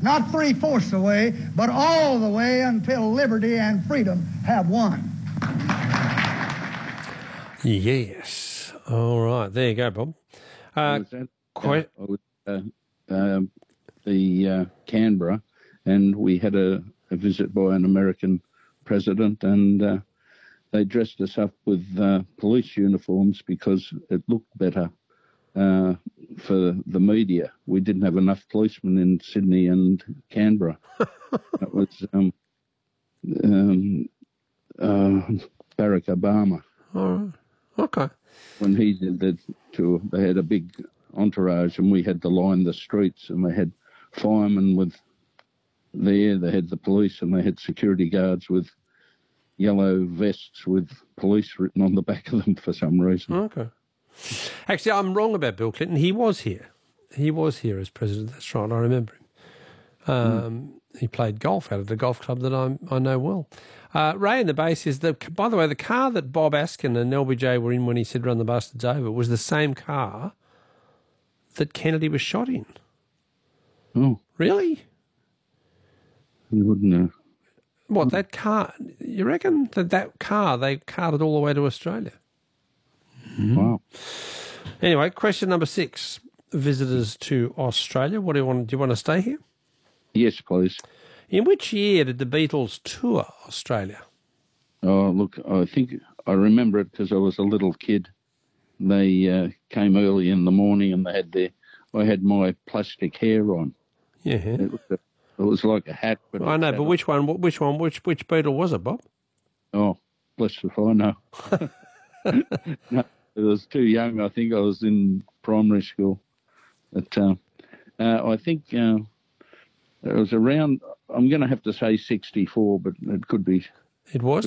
not three-fourths the way, but all the way until liberty and freedom have won. Yes. All right. There you go, Bob. Canberra, and we had a visit by an American president, and they dressed us up with police uniforms because it looked better for the media. We didn't have enough policemen in Sydney and Canberra. That was Barack Obama. All right. Okay. When he did that tour, they had a big entourage, and we had to line the streets, and they had firemen they had the police, and they had security guards with yellow vests with police written on the back of them for some reason. Okay. Actually, I'm wrong about Bill Clinton. He was here. He was here as president. That's right. I remember him. He played golf out of the golf club that I know well. Ray in the Bay says, by the way, the car that Bob Askin and LBJ were in when he said run the bastards over was the same car that Kennedy was shot in. Oh. Really? You wouldn't know. What, that car? You reckon that car, they carted all the way to Australia? Wow. Anyway, question number 6. Visitors to Australia. What do you want? Do you want to stay here? Yes, please. In which year did the Beatles tour Australia? Oh, look, I think I remember it because I was a little kid. They came early in the morning, and I had my plastic hair on. Yeah. It was like a hat. But I know, but which Beatle was it, Bob? Oh, bless if I know. No, I was too young. I think I was in primary school. But I think it was around, I'm going to have to say 64, but it could be. It was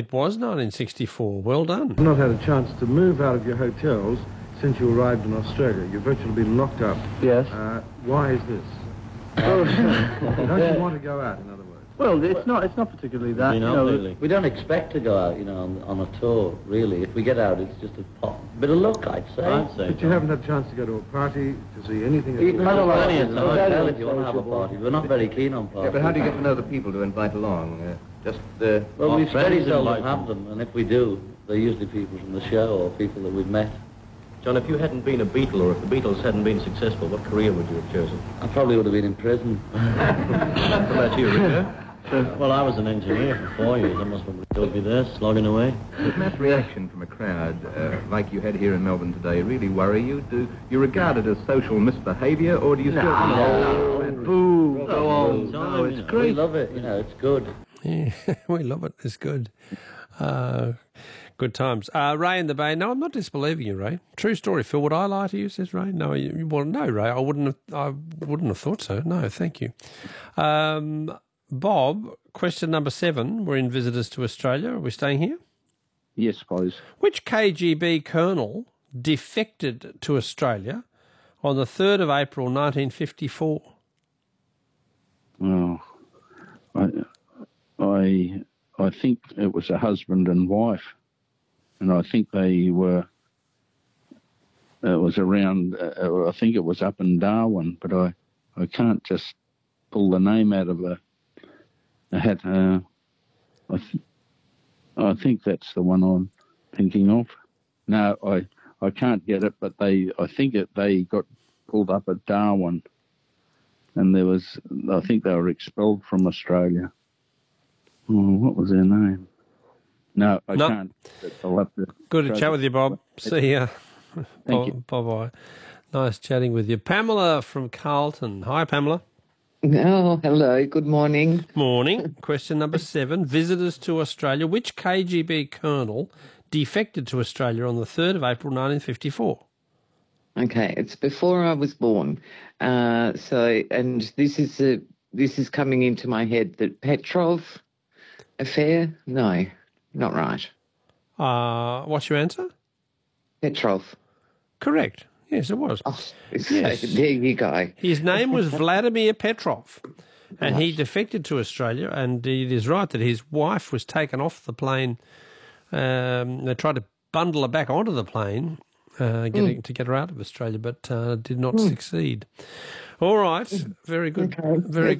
1964. Well done. You've not had a chance to move out of your hotels since you arrived in Australia. You've virtually been locked up. Yes. Why is this? Don't you want to go out, in other words? Well, it's not particularly that. We don't expect to go out, on a tour, really. If we get out, it's just a bit of luck, I'd say. But you haven't had a chance to go to a party, to see anything? You can have a party at the hotel if you want to have a party. We're not very keen on parties. Yeah, but how do you get to know the people to invite along? Well, we very seldom have them, and if we do, they're usually people from the show or people that we've met. John, if you hadn't been a Beatle, or if the Beatles hadn't been successful, what career would you have chosen? I probably would have been in prison. What about you, Rico? Well, I was an engineer for 4 years. I must probably still be there, slogging away. Does that reaction from a crowd, like you had here in Melbourne today, really worry you? Do you regard it as social misbehaviour, or do you still... No. Boo, go on. No, it's great. We love it, it's good. Yeah, we love it. It's good. Good times. Ray in the Bay. No, I'm not disbelieving you, Ray. True story, Phil. Would I lie to you? Says Ray. No, no, Ray. I wouldn't have thought so. No, thank you. Bob, question number 7. We're in visitors to Australia. Are we staying here? Yes, please. Which KGB colonel defected to Australia on the 3rd of April 1954? Oh, I think it was a husband and wife, and I think they were. It was around. I think it was up in Darwin, but I can't just pull the name out of a hat. I think that's the one I'm thinking of. No, I can't get it, but they got pulled up at Darwin, and I think they were expelled from Australia. Oh, what was their name? No, I can't. I'll have to. Good to chat with you, Bob. See ya. Thank you. Bye-bye. Nice chatting with you. Pamela from Carlton. Hi, Pamela. Oh, hello. Good morning. Morning. Question number 7. Visitors to Australia. Which KGB colonel defected to Australia on the 3rd of April 1954? Okay, it's before I was born. And this is coming into my head, that Petrov affair? No, not right. What's your answer? Petrov. Correct. Yes, it was. Oh, yes. There you go. His name was Vladimir Petrov, and he defected to Australia, and it is right that his wife was taken off the plane. They tried to bundle her back onto the plane to get her out of Australia, but did not succeed. All right. Very good. Okay. Very good.